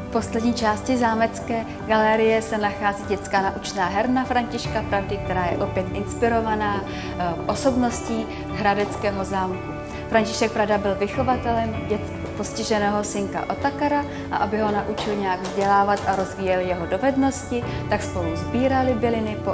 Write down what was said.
V poslední části zámecké galerie se nachází dětská naučná herna Františka Pravdy, která je opět inspirovaná osobností hradeckého zámku. František Pravda byl vychovatelem postiženého synka Otakara a aby ho naučil nějak vzdělávat a rozvíjel jeho dovednosti, tak spolu sbírali byliny po